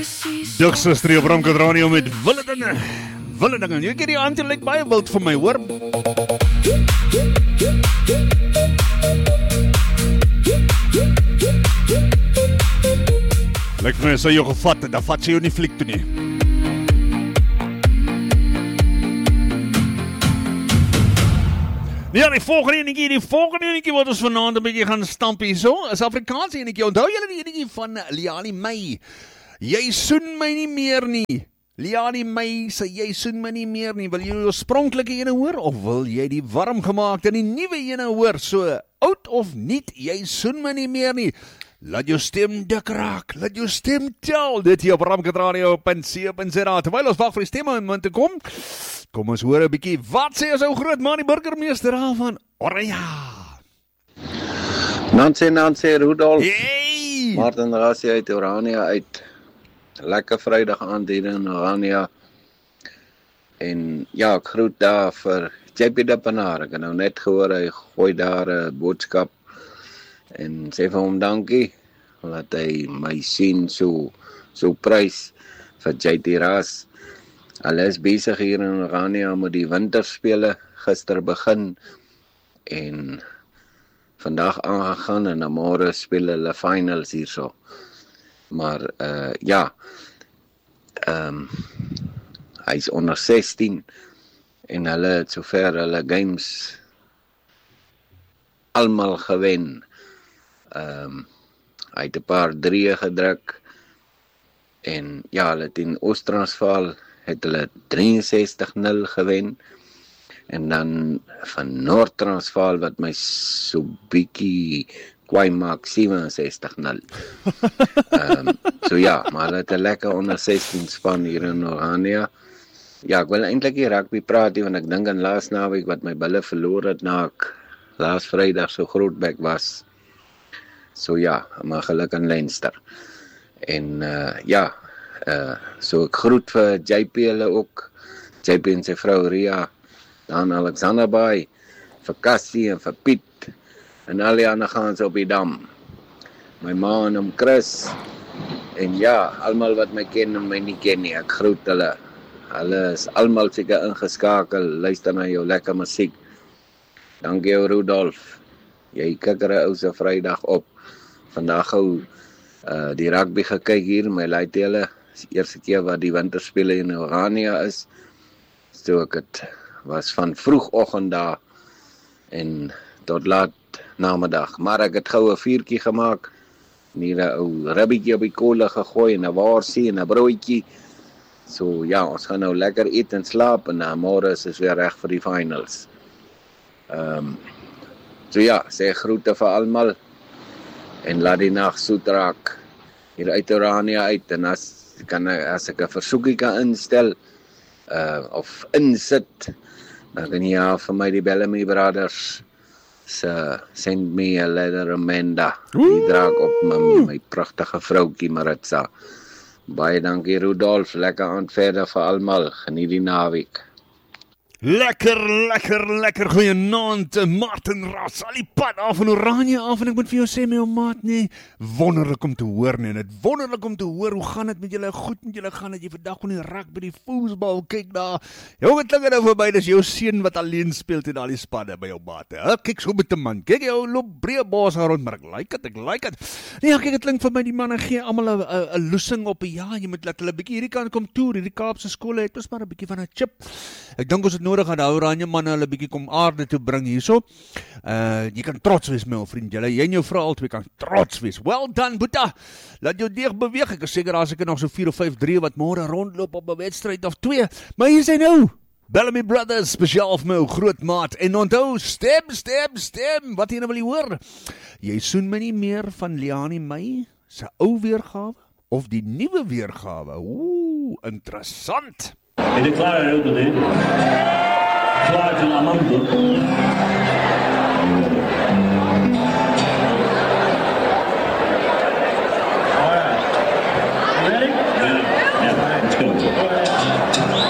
Dag suster op Ramkat Radio met wille dinge. Wille dinge. Jy ken die auntie lyk baie wild vir my, hoor. Lyk vir my as jy jou gevat het, dan vat sy jou nie fliek toe nie. Ja, die volgende enetjie wat ons vanaand 'n bietjie gaan stamp hierso, is Afrikaanse enetjie. Onthou julle die enetjie van Liani May? Jy soen my nie meer nie. Liani May sê jy soen my nie meer nie. Wil jy die oorspronklike ene hoor of wil jy die warm gemaakte en die nuwe ene hoor? So oud of niet, jy soen my nie meer nie. Laat jou stem dik raak, laat jou stem tel. Dit hier op Ramkat Radio .co.za. Terwyl ons wag vir die stemme om te kom, kom ons hoor 'n bietjie wat sê ons ou groot man die burgemeester van Oranje. Nancy Rudolf. Hey! Martin Rassie uit Oranje uit. Lekker Vrydag aand hier in Oranje. En ja, ek groet daar vir JP Dippenaar. Ek het nou net gehoor hy gooi daar 'n boodskap en sê vir hom dankie dat hy my sien so prys vir JT Ras. Hulle is besig hier in Oranje met die winterspele gister begin en vandag aangegaan en môre speel hulle finals hierso. Maar hy's onder 16 en hulle het sover hulle games almal gewen. Hy het 'n paar 3 gedruk en ja, hulle teen Oos-Transvaal het hulle 63-0 gewen. En dan van Noord-Transvaal wat my so bietjie kwaai maak 67-0. So ja, maar hulle het 'n lekker onder 16 span hier in Oranje. Ja, ek wil eintlik hier rugby praat want ek dink aan laas naweek wat my bulle verloor het na ek laas Vrydag so grootbek was. So ja, maar geluk aan Leinster. En so ek groet vir JP hulle ook. JP en sy vrou Ria, dan Alexander Bay, vir Cassie en vir Piet en al die ander gaans op die dam. My ma en hom Chris en ja, almal wat my ken en my nie ken nie, ek groet hulle. Hulle is almal seker ingeskakel, luister na jou lekker musiek. Dankie ou Rudolf. Jy kikker ou se Vrydag op. Vandag gou die rugby gekyk hier, my laitele. Dis die eerste keer wat die winterspele in Oranje is. So ek het was van vroegoggend daar en tot laat namiddag. Maar ek het gou 'n vuurtjie gemaak. Nie 'n ou ribbietjie op die kolle gegooi en 'n worsie en 'n broodjie. So ja, ons gaan nou lekker eet en slaap en môre is ons weer reg vir die finals. So ja, sê groete vir almal en laat die nag soet raak hier uit Oranje uit en as ek 'n versoekie kan instel of insit, dan kan jy vir my die Bellamy Brothers send me a letter Amanda. Die draak op my pragtige vroukie Maritza. Baie dankie Rudolf, lekker aand verder vir almal, geniet die naweek. Lekker, goeienaand, Martin Ras, al die pad af van Oranje af, en ek moet vir jou sê, my ou maat, nee, wonderlik om te hoor, nee, en wonderlik om te hoor, hoe gaan het met julle, goed met julle gaan, dat jy vandag kon die rak by die voetbal, kyk daar, jonge klinge nou voorbij, dis jou seun wat alleen speelt in al die spanne by jou maat, kyk so met die man, kyk jou loop breë baas rond, maar ek like het, nee, kyk, het klink vir my, die manne gee allemaal een loosing op, ja, jy moet laat hulle bykie hierdie kant kom toer, hierdie Kaapse skole het ons maar een bykie van een chip, ek dink ons het nodig aan die Oranje manne hulle bykie kom aarde toe bring hierso. Jy kan trots wees my ou vriend, jy en jou vrou altyd kan trots wees. Well done, Boeta. Laat jou deeg beweeg. Ek is seker as ek nog so 4 of 5 3 wat môre rondloop op 'n wedstryd of 2. Maar hier is hy nou. Bellamy Brothers spesiaal vir my ou groot maat. En onthou, stem. Wat jy nou wil jy hoor? Jy soen my nie meer van Liani May se ou weergawe of die nuwe weergawe. Interessant. È declarare tutto, claro, la mando.